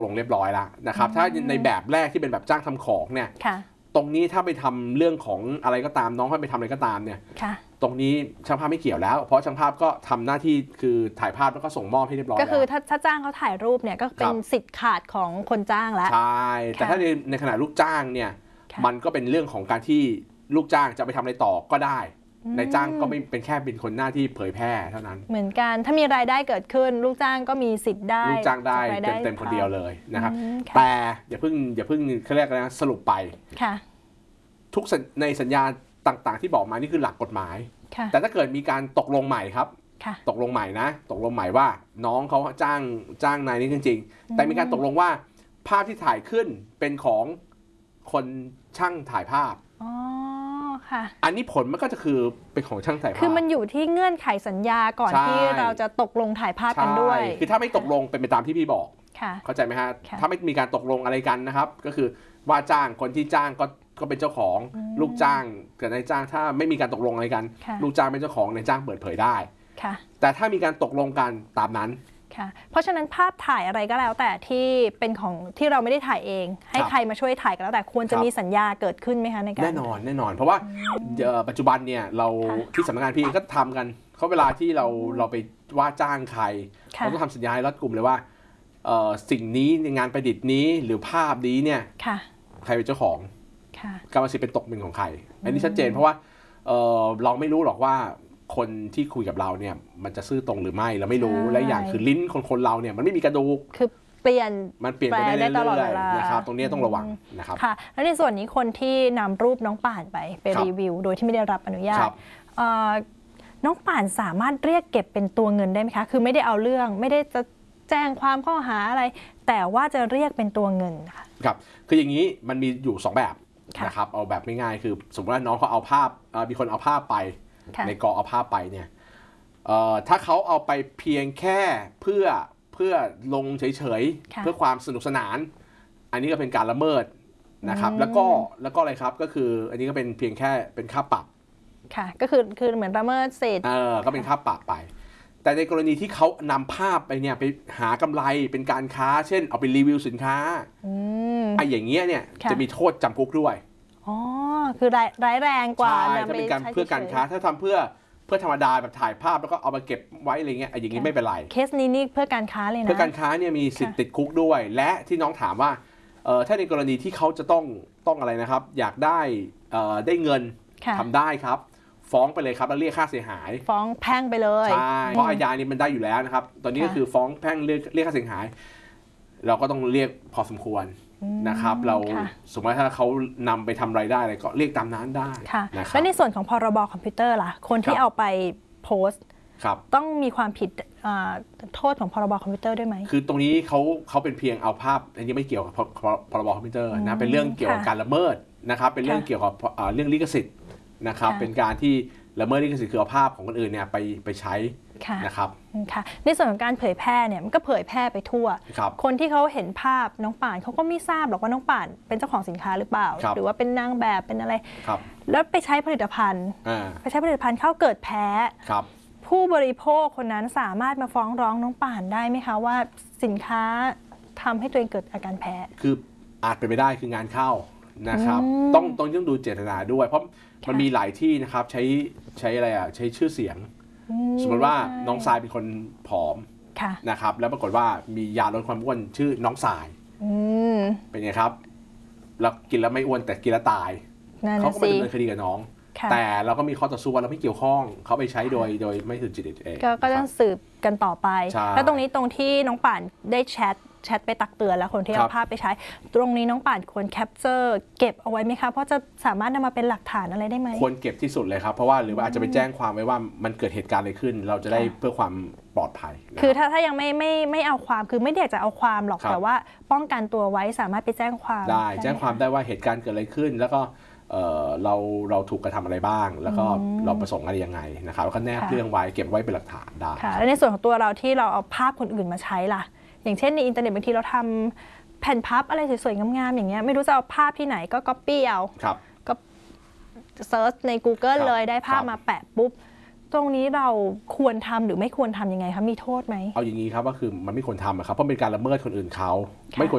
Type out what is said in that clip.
ลงเรียบร้อยแล้วนะครับถ้าในแบบแรกที่เป็นแบบจ้างทำของเนี่ยตรงนี้ถ้าไปทำเรื่องของอะไรก็ตามน้องให้ไปทำอะไรก็ตามเนี่ยตรงนี้ช่างภาพไม่เกี่ยวแล้วเพราะช่างภาพก็ทำหน้าที่คือถ่ายภาพแล้วก็ส่งมอบให้เรียบร้อยก็คือถ้าจ้างเขาถ่ายรูปเนี่ยก็เป็นสิทธิ์ขาดของคนจ้างแล้วใช่แต่ถ้าในขณะลูกจ้างเนี่ยมันก็เป็นเรื่องของการที่ลูกจ้างจะไปทำอะไรต่อก็ได้นายจ้างก็ไม่เป็นแค่เป็นคนหน้าที่เผยแพร่เท่านั้นเหมือนกันถ้ามีรายได้เกิดขึ้นลูกจ้างก็มีสิทธิ์ได้ลูกจ้างได้เต็มคนเดียวเลยนะครับแต่อย่าเพิ่งเขาเรียกนะสรุปไปทุกในสัญญาต่างๆที่บอกมานี่คือหลักกฎหมายแต่ถ้าเกิดมีการตกลงใหม่ครับตกลงใหม่นะตกลงใหม่ว่าน้องเขาจ้างนายนี้จริงๆแต่มีการตกลงว่าภาพที่ถ่ายขึ้นเป็นของคนช่างถ่ายภาพอันนี้ผลมันก็จะคือเป็นของช่างถ่ายภาพคือมันอยู่ที่เงื่อนไขสัญญาก่อนที่เราจะตกลงถ่ายภาพกันด้วยคือถ้าไม่ตกลงเป็นไปตามที่พี่บอกเข้าใจไหมฮะถ้าไม่มีการตกลงอะไรกันนะครับก็คือว่าจ้างคนที่จ้างก็เป็นเจ้าของลูกจ้างกับนายจ้างถ้าไม่มีการตกลงอะไรกันลูกจ้างเป็นเจ้าของนายจ้างเปิดเผยได้แต่ถ้ามีการตกลงกันตามนั้นเพราะฉะนั้นภาพถ่ายอะไรก็แล้วแต่ที่เป็นของที่เราไม่ได้ถ่ายเองให้ใครมาช่วยถ่ายก็แล้วแต่ควรจะมีสัญญาเกิดขึ้นไหมคะในการแน่นอนเพราะว่าปัจจุบันเนี่ยเราที่สำนักงานพี่ก็ทำกันเขาเวลาที่เราไปว่าจ้างใครเราต้องทำสัญญาให้รัดกุมเลยว่าสิ่งนี้ในงานประดิษฐ์นี้หรือภาพนี้เนี่ยใครเป็นเจ้าของกรรมสิทธิ์เป็นตกเป็นของใครอันนี้ชัดเจนเพราะว่าเราไม่รู้หรอกว่าคนที่คุยกับเราเนี่ยมันจะซื่อตรงหรือไม่เราไม่รู้และอย่างคือลิ้นคนเราเนี่ยมันไม่มีกระดูกคือเปลี่ยนไปได้ตลอดเวลานะครับตรงนี้ต้องระวังนะครับค่ะและในส่วนนี้คนที่นำรูปน้องป่านไปรีวิวโดยที่ไม่ได้รับอนุญาตน้องป่านสามารถเรียกเก็บเป็นตัวเงินได้ไหมคะคือไม่ได้เอาเรื่องไม่ได้จะแจ้งความข้อหาอะไรแต่ว่าจะเรียกเป็นตัวเงินค่ะครับคืออย่างนี้มันมีอยู่2แบบนะครับเอาแบบง่ายๆคือสมมติว่าน้องเขาเอาภาพมีคนเอาภาพไปในกอเอาภาพไปเนี่ยถ้าเขาเอาไปเพียงแค่เพื่อลงเฉยๆเพื่อความสนุกสนานอันนี้ก็เป็นการละเมิดนะครับแล้วก็อะไรครับก็คืออันนี้ก็เป็นเพียงแค่เป็นค่าปรับค่ะก็คือเหมือนละเมิดเศษก็เป็นค่าปรับไปแต่ในกรณีที่เขานำภาพไปเนี่ยไปหากำไรเป็นการค้าเช่นเอาไปรีวิวสินค้าไอ้อย่างเงี้ยเนี่ยจะมีโทษจำคุกด้วยอ๋อคือร้ายแรงกว่าถ้าเป็นการเพื่อการค้าถ้าทำเพื่อธรรมดาแบบถ่ายภาพแล้วก็เอามาเก็บไว้อะไรเงี้ยอย่างนี้ไม่เป็นไรเคสนี้นี่เพื่อการค้าเลยนะเพื่อการค้าเนี่ยมีสิทธิ์ติดคุกด้วยและที่น้องถามว่าถ้าในกรณีที่เขาจะต้องอะไรนะครับอยากได้เงินทำได้ครับฟ้องไปเลยครับแล้วเรียกค่าเสียหายฟ้องแพ่งไปเลยใช่เพราะอาญานี่มันได้อยู่แล้วนะครับตอนนี้ก็คือฟ้องแพ่งเรียกค่าเสียหายเราก็ต้องเรียกพอสมควรนะครับเราสมมติถ้าเขานำไปทำรายได้อะไรก็เรียกตามนั้นได้นะครับและในส่วนของพรบคอมพิวเตอร์ล่ะคนที่เอาไปโพสต์ต้องมีความผิดโทษของพรบคอมพิวเตอร์ด้วยไหมคือตรงนี้เขาเป็นเพียงเอาภาพอันนี้ไม่เกี่ยวกับพรบคอมพิวเตอร์นะเป็นเรื่องเกี่ยวกับการละเมิดนะครับเป็นเรื่องเกี่ยวกับเรื่องลิขสิทธิ์นะครับเป็นการที่ละเมิดลิขสิทธิ์คือเอาภาพของคนอื่นเนี่ยไปใช้นะครับในส่วนของการเผยแพร่เนี่ยมันก็เผยแพร่ไปทั่วคนที่เขาเห็นภาพน้องป่านเขาก็ไม่ทราบหรอกว่าน้องป่านเป็นเจ้าของสินค้าหรือเปล่าหรือว่าเป็นนางแบบเป็นอะไรแล้วไปใช้ผลิตภัณฑ์เข้าเกิดแพ้ผู้บริโภคคนนั้นสามารถมาฟ้องร้องน้องป่านได้ไหมคะว่าสินค้าทำให้ตัวเองเกิดอาการแพ้คืออาจเป็นไปได้คืองานเข้านะครับต้องดูเจตนาด้วยเพราะมันมีหลายที่นะครับใช้อะไรใช้ชื่อเสียงสมมติว่าน้องทรายเป็นคนผอมนะครับแล้วปรากฏว่ามียาลดความอ้วนชื่อน้องทรายเป็นไงครับแล้วกินแล้วไม่อ้วนแต่กินแล้วตายเขาก็ไม่ดำเนินคดีกับน้องแต่เราก็มีข้อต่อสู้ว่าเราไม่เกี่ยวข้องเขาไปใช้โดยไม่สุจริตเองก็ต้องสืบกันต่อไปแล้วตรงที่น้องป่านได้แชทไปตักเตือนแล้วคนที่เอาภาพไปใช้ตรงนี้น้องป่านควรแคปเจอร์เก็บเอาไว้ไหมคะเพราะจะสามารถนำมาเป็นหลักฐานอะไรได้ไหมควรเก็บที่สุดเลยครับเพราะว่าหรือว่าอาจจะไปแจ้งความไว้ว่ามันเกิดเหตุการณ์อะไรขึ้นเราจะได้เพื่อความปลอดภัยคือถ้ายังไม่เอาความคือไม่ได้จะเอาความหรอกแต่ว่าป้องกันตัวไว้สามารถไปแจ้งความได้แจ้งความได้ว่าเหตุการณ์เกิดอะไรขึ้นแล้วก็เราถูกกระทำอะไรบ้างแล้วก็เราประสงค์อะไรยังไงนะครับแล้วก็แนบเรื่องไว้เก็บไว้เป็นหลักฐานได้แล้วในส่วนของตัวเราที่เราเอาภาพคนอื่นมาใช้ล่ะอย่างเช่นในอินเทอร์เน็ตบางทีเราทำแผ่นพับอะไรสวยๆงามๆอย่างเงี้ยไม่รู้จะเอาภาพที่ไหนก็ copy เอาก็เซิร์ชใน Google เลยได้ภาพมาแปะปุ๊บตรงนี้เราควรทำหรือไม่ควรทำยังไงคะมีโทษไหมเอาอย่างนี้ครับก็คือมันไม่ควรทำครับเพราะเป็นการละเมิดคนอื่นเขาไม่ควร